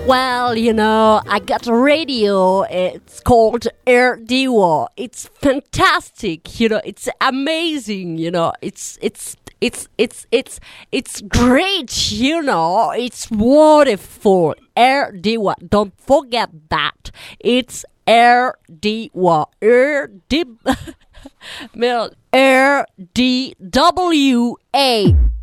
Well, I got a radio. It's called Air Diva. It's fantastic. It's amazing. It's great. It's wonderful. Air Diva. Don't forget that. It's Air Diva. Air D. Air D W A.